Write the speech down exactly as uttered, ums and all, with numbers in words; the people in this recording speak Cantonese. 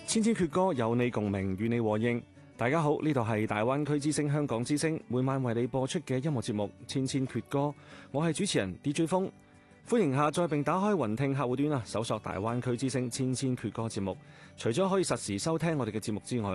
千千闕歌，有你共鳴，與你和應。大家好，呢度係大灣區之聲香港之聲，每晚為你播出嘅音樂節目《千千闕歌》，我係主持人 D J 風。歡迎下載並打開雲聽客戶端啊，搜索大灣區之聲千千闕歌節目。除咗可以實時收聽我哋嘅節目之外